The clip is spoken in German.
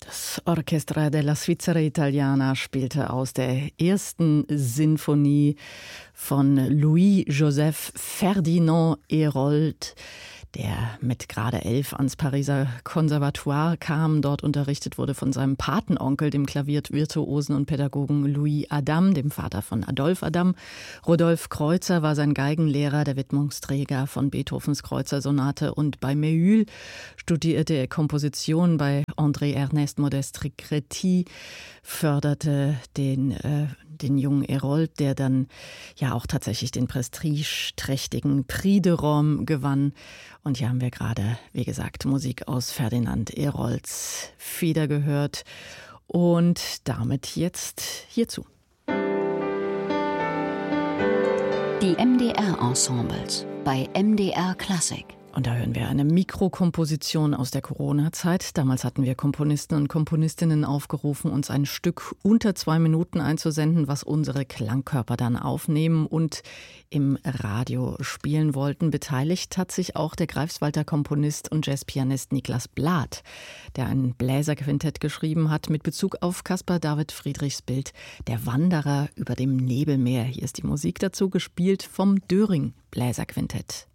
Das Orchestra della Svizzera Italiana spielte aus der ersten Sinfonie von Louis-Joseph Ferdinand Hérold, der mit gerade 11 ans Pariser Konservatoire kam, dort unterrichtet wurde von seinem Patenonkel, dem Klaviervirtuosen und Pädagogen Louis Adam, dem Vater von Adolphe Adam. Rodolphe Kreutzer war sein Geigenlehrer, der Widmungsträger von Beethovens Kreutzer-Sonate, und bei Méhul studierte er Komposition, bei André Ernest Modeste Riquetti förderte den jungen Hérold, der dann ja auch tatsächlich den prestigeträchtigen Prix de Rome gewann. Und hier haben wir gerade, wie gesagt, Musik aus Ferdinand Hérolds Feder gehört. Und damit jetzt hierzu. Die MDR-Ensembles bei MDR Klassik. Und da hören wir eine Mikrokomposition aus der Corona-Zeit. Damals hatten wir Komponisten und Komponistinnen aufgerufen, uns ein Stück unter 2 Minuten einzusenden, was unsere Klangkörper dann aufnehmen und im Radio spielen wollten. Beteiligt hat sich auch der Greifswalder Komponist und Jazzpianist Niklas Blath, der ein Bläserquintett geschrieben hat mit Bezug auf Caspar David Friedrichs Bild Der Wanderer über dem Nebelmeer. Hier ist die Musik dazu, gespielt vom Döring Bläserquintett.